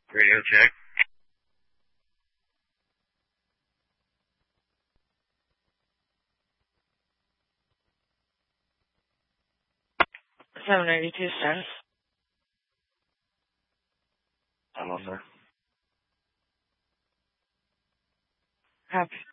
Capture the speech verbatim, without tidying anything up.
Radio check. seven eighty-two cents. Hello, sir. Happy